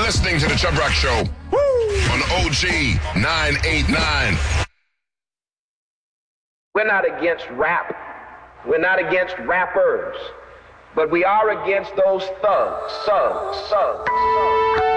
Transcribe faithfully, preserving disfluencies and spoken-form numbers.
listening to the Chubb Rock Show Woo! On O G nine eighty-nine. We're not against rap. We're not against rappers. But we are against those thugs, thugs, thugs, thugs.